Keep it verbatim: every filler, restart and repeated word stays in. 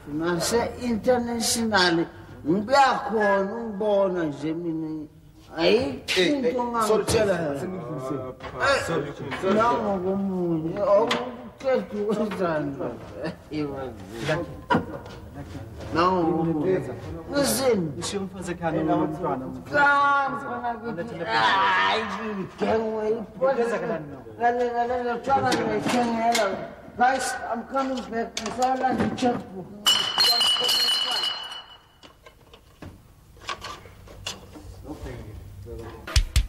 Nase-international, ngiyakhona ngibona nje mina. Ayikho into ngangitshela yona. Nangokomunye, awuqeda ukwenzani. Nangokomunye. Listen. Ushiye umfazi ekhaya nomntwana. Hayi, ngigengwe iphosa. Lalela lalela tshwana ngiyithengela. Guys, I'm coming back. Ngisala nje checkbook.